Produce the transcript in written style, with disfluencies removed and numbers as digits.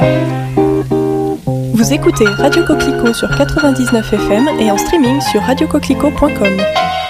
Vous écoutez Radio Coquelicot sur 99 FM et en streaming sur radiocoquelicot.com.